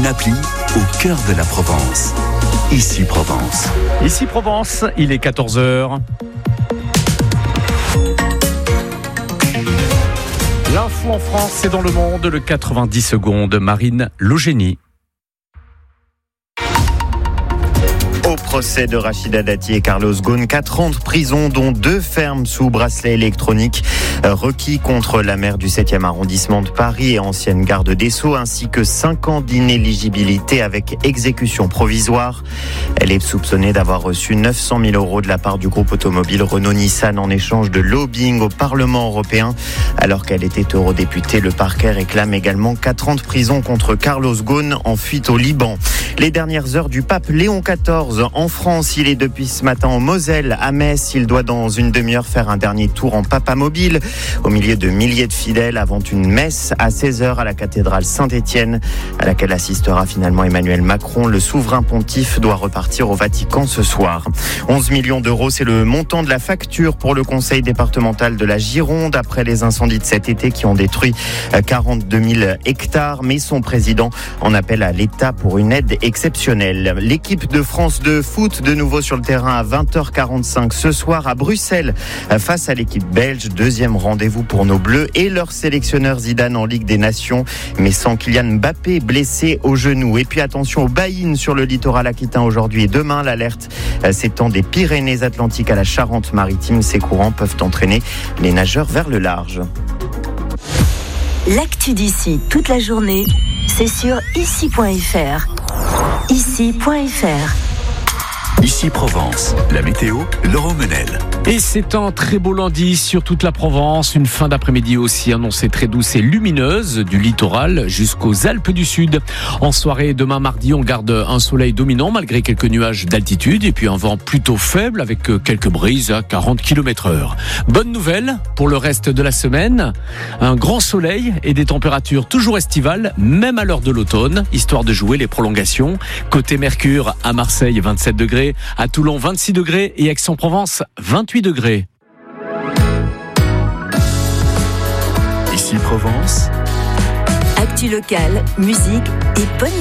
appli au cœur de la Provence. Ici Provence. Ici Provence, il est 14h. L'info en France et dans le monde, le 90 secondes. Marine Logénie. Au procès de Rachida Dati et Carlos Ghosn, 4 ans de prison, dont 2 fermes sous bracelet électronique, requis contre la maire du 7e arrondissement de Paris et ancienne garde des Sceaux, ainsi que 5 ans d'inéligibilité avec exécution provisoire. Elle est soupçonnée d'avoir reçu 900 000 € de la part du groupe automobile Renault-Nissan en échange de lobbying au Parlement européen. Alors qu'elle était eurodéputée, le parquet réclame également 4 ans de prison contre Carlos Ghosn en fuite au Liban. Les dernières heures du pape Léon XIV en France. Il est depuis ce matin en Moselle, à Metz. Il doit dans une demi-heure faire un dernier tour en papamobile, au milieu de milliers de fidèles, avant une messe à 16h à la cathédrale Saint-Étienne, à laquelle assistera finalement Emmanuel Macron. Le souverain pontife doit repartir au Vatican ce soir. 11 millions d'euros, c'est le montant de la facture pour le conseil départemental de la Gironde après les incendies de cet été qui ont détruit 42 000 hectares. Mais son président en appelle à l'État pour une aide exceptionnelle. L'équipe de France de foot de nouveau sur le terrain à 20h45 ce soir à Bruxelles face à l'équipe belge. Deuxième rendez-vous pour nos Bleus et leur sélectionneur Zidane en Ligue des Nations, mais sans Kylian Mbappé, blessé au genou. Et puis attention aux baïnes sur le littoral aquitain aujourd'hui et demain. L'alerte s'étend des Pyrénées-Atlantiques à la Charente-Maritime. Ces courants peuvent entraîner les nageurs vers le large. L'actu d'ici toute la journée, c'est sur ici.fr. Ici.fr. Ici Provence, la météo, Laurent Menel. Et c'est un très beau lundi sur toute la Provence. Une fin d'après-midi aussi annoncée très douce et lumineuse du littoral jusqu'aux Alpes du Sud. En soirée, demain mardi, on garde un soleil dominant malgré quelques nuages d'altitude et puis un vent plutôt faible avec quelques brises à 40 km/h. Bonne nouvelle pour le reste de la semaine. Un grand soleil et des températures toujours estivales, même à l'heure de l'automne, histoire de jouer les prolongations. Côté Mercure, à Marseille, 27 degrés. À Toulon, 26 degrés et Aix-en-Provence, 28 degrés. Ici Provence. Actu locale, musique et bonne